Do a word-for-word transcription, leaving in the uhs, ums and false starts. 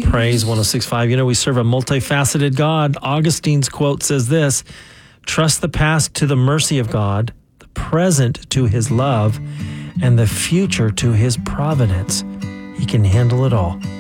Praise one oh six point five. You know, we serve a multifaceted God. Augustine's quote says this: trust the past to the mercy of God, the present to his love, and the future to his providence. He can handle it all.